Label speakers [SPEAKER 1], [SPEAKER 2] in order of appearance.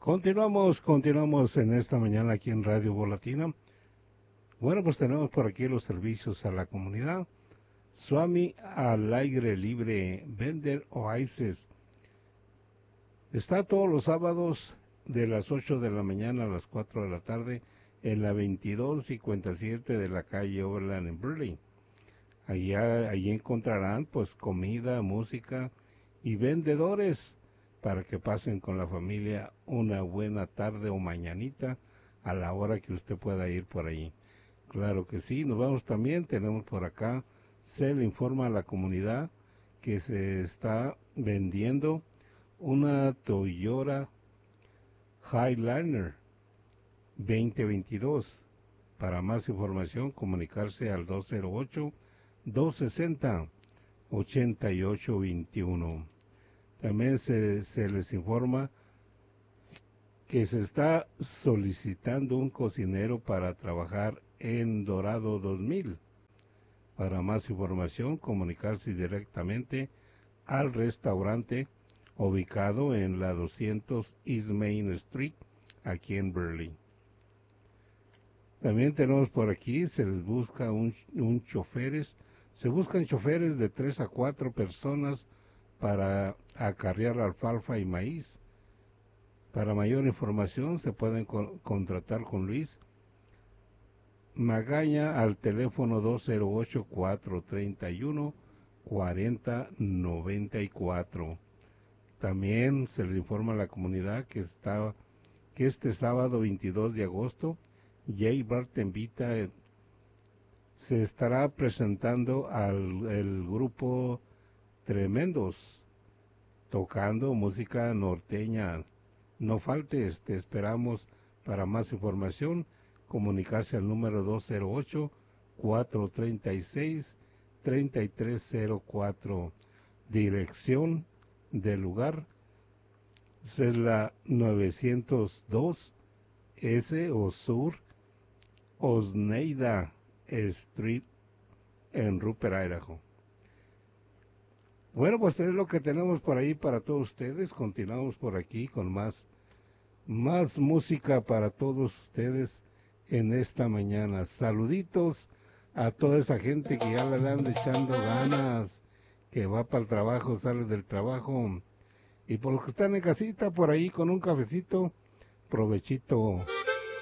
[SPEAKER 1] Continuamos en esta mañana aquí en Radio Volatina. Bueno, pues tenemos por aquí los servicios a la comunidad. Swami al aire libre, Vender Oasis. Está todos los sábados de las 8 de la mañana a las 4 de la tarde en la 2257 de la calle Overland en Burley. Allí encontrarán pues comida, música y vendedores para que pasen con la familia una buena tarde o mañanita a la hora que usted pueda ir por ahí. Claro que sí, nos vamos también, tenemos por acá, se le informa a la comunidad que se está vendiendo una Toyota Highlander 2022. Para más información, comunicarse al 208-260-8821. También se les informa que se está solicitando un cocinero para trabajar en Dorado 2000. Para más información, comunicarse directamente al restaurante ubicado en la 200 East Main Street, aquí en Burley. También tenemos por aquí, se les busca se buscan choferes de 3 a 4 personas para acarrear alfalfa y maíz. Para mayor información se pueden contratar con Luis Magaña al teléfono 208-431-4094. También se le informa a la comunidad que este sábado 22 de agosto, Jay Barton Vita se estará presentando el grupo Tremendos, tocando música norteña. No faltes, te esperamos. Para más información, comunicarse al número 208-436-3304. Dirección del lugar es la 902 S o Sur Osneida Street en Rupert, Idaho. Bueno, pues es lo que tenemos por ahí para todos ustedes. Continuamos por aquí con más música para todos ustedes en esta mañana. Saluditos a toda esa gente que ya le anda echando ganas, que va para el trabajo, sale del trabajo. Y por los que están en casita por ahí con un cafecito, provechito.